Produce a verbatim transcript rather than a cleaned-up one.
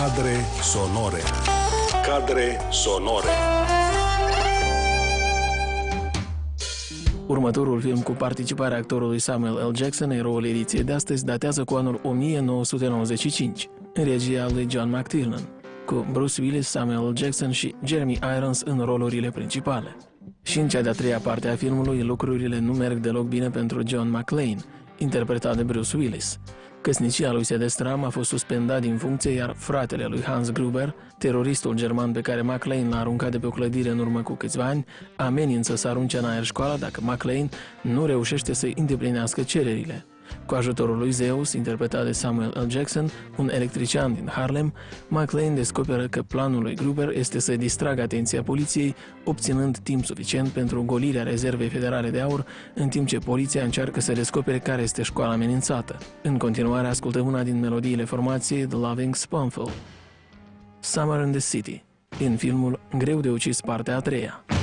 Cadre sonore. Cadre sonore. Următorul film cu participarea actorului Samuel L. Jackson, eroul ediției de astăzi, datează cu anul o mie nouă sute nouăzeci și cinci, în regia lui John McTiernan, cu Bruce Willis, Samuel L. Jackson și Jeremy Irons în rolurile principale. Și în cea de-a treia parte a filmului, lucrurile nu merg deloc bine pentru John McClane, interpretat de Bruce Willis. Căsnicia lui se destramă, a fost suspendat din funcție, iar fratele lui Hans Gruber, teroristul german pe care McClane l-a aruncat de pe o clădire în urmă cu câțiva ani, amenință să arunce în aer școala dacă McClane nu reușește să-i îndeplinească cererile. Cu ajutorul lui Zeus, interpretat de Samuel L. Jackson, un electrician din Harlem, McClane descoperă că planul lui Gruber este să distragă atenția poliției, obținând timp suficient pentru golirea rezervei federale de aur, în timp ce poliția încearcă să descopere care este școala amenințată. În continuare, ascultăm una din melodiile formației The Loving Spoonful, Summer in the City, din filmul Greu de ucis, partea a treia.